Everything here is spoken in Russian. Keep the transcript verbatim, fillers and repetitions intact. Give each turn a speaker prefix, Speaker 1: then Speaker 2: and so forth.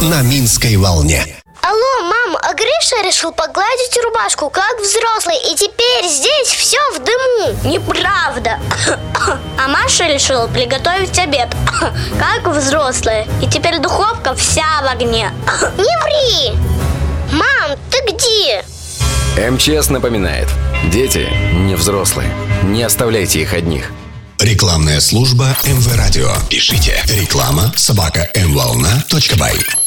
Speaker 1: на Минской волне.
Speaker 2: Алло, мам, а Гриша решил погладить рубашку, как взрослый, и теперь здесь все в дыму.
Speaker 3: Неправда. А Маша решила приготовить обед, как взрослая, и теперь духовка вся в огне.
Speaker 2: Не ври! Мам, ты где?
Speaker 4: МЧС напоминает: дети не взрослые. Не оставляйте их одних.
Speaker 1: Рекламная служба МВ Радио. Пишите реклама собака эм волна точка бай.